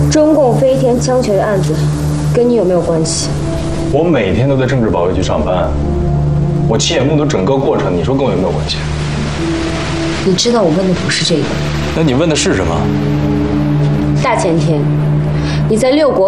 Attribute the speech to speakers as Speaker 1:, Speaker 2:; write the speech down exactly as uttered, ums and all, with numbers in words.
Speaker 1: 中共飞天枪决的案子，跟你有没有关系？
Speaker 2: 我每天都在政治保卫局上班，我亲眼目睹整个过程，你说跟我有没有关系？
Speaker 1: 你知道我问的不是这个。
Speaker 2: 那你问的是什么？
Speaker 1: 大前天，你在六国